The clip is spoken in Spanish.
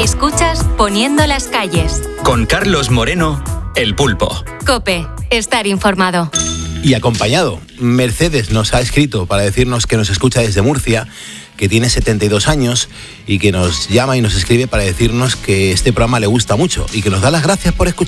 Escuchas Poniendo las calles. Con Carlos Moreno, El Pulpo. COPE, estar informado. Y acompañado, Mercedes nos ha escrito para decirnos que nos escucha desde Murcia, que tiene 72 años y que nos llama y nos escribe para decirnos que este programa le gusta mucho y que nos da las gracias por escuchar.